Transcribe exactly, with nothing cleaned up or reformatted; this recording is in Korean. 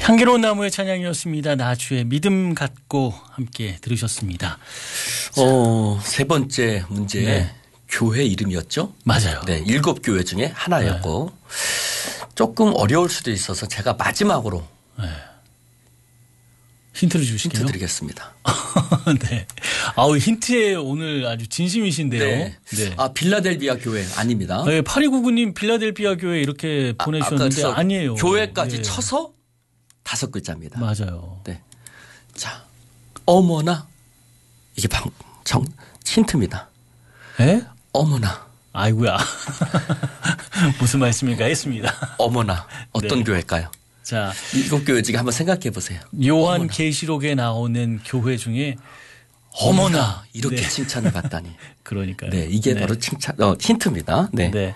향기로운 나무의 찬양이었습니다. 나주의 믿음 갖고 함께 들으셨습니다. 어, 세 번째 문제. 네. 교회 이름이었죠? 맞아요. 네. 일곱 교회 중에 하나였고 네. 조금 어려울 수도 있어서 제가 마지막으로 네. 힌트를 주실게요. 힌트 드리겠습니다. 네. 아우, 힌트에 오늘 아주 진심이신데요. 네. 네. 아, 빌라델비아 교회 아닙니다. 네, 팔이구구 님 빌라델비아 교회 이렇게 아, 보내주셨는데 아니에요. 교회까지 네. 쳐서 다섯 글자입니다. 맞아요. 네. 자, 어머나. 이게 방, 정, 힌트입니다. 예? 어머나. 아이고야. 무슨 말씀인가 했습니다. 어머나. 어떤 네. 교회일까요? 자, 일곱 교회 중에 한번 생각해 보세요. 요한 계시록에 나오는 교회 중에 어머나 이렇게 네. 칭찬을 받다니. 그러니까요. 네, 이게 네. 바로 칭찬, 어, 힌트입니다. 네. 네.